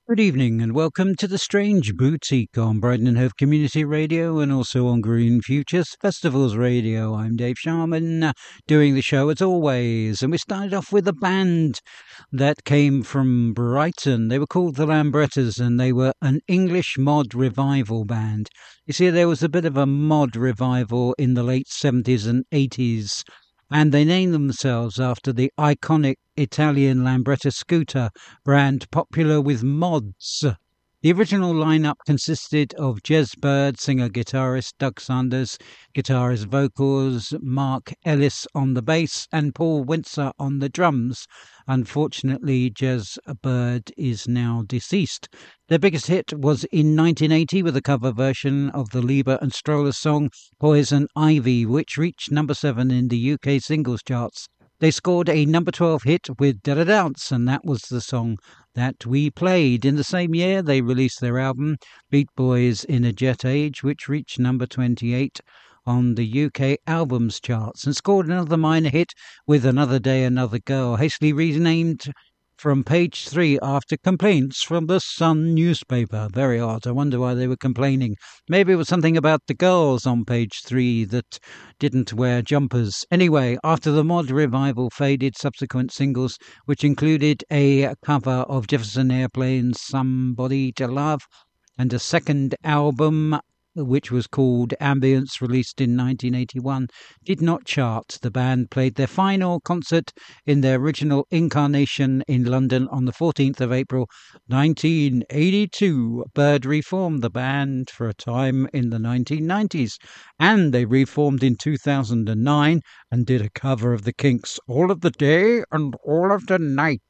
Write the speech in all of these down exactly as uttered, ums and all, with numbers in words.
Good evening and welcome to the Strange Boutique on Brighton and Hove Community Radio and also on Green Futures Festivals Radio. I'm Dave Sharman, uh, doing the show as always, and we started off with a band that came from Brighton. They were called the Lambrettas and they were an English mod revival band. You see, there was a bit of a mod revival in the late seventies and eighties, and they named themselves after the iconic Italian Lambretta scooter brand popular with mods. The original lineup consisted of Jez Bird, singer-guitarist, Doug Sanders, guitarist, vocals, Mark Ellis on the bass, and Paul Windsor on the drums. Unfortunately, Jez Bird is now deceased. Their biggest hit was in nineteen eighty with a cover version of the Lieber and Stroller song Poison Ivy, which reached number seven in the U K singles charts. They scored a number twelve hit with Da Da Dance, and that was the song that we played. In the same year, they released their album, Beat Boys in a Jet Age, which reached number twenty-eight on the U K albums charts, and scored another minor hit with Another Day, Another Girl, hastily renamed from page three after complaints from the Sun newspaper. Very odd. I wonder why they were complaining. Maybe it was something about the girls on page three that didn't wear jumpers. Anyway, after the mod revival faded, subsequent singles, which included a cover of Jefferson Airplane's Somebody to Love, and a second album which was called Ambience, released in nineteen eighty-one, did not chart. The band played their final concert in their original incarnation in London on the fourteenth of April nineteen eighty-two. Bird reformed the band for a time in the nineteen nineties, and they reformed in two thousand nine and did a cover of the Kinks' All of the Day and All of the Night.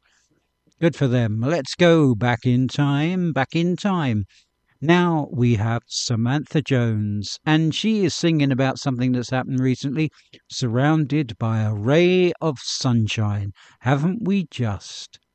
Good for them. Let's go back in time, back in time. Now we have Samantha Jones, and she is singing about something that's happened recently, surrounded by a ray of sunshine. Haven't we just?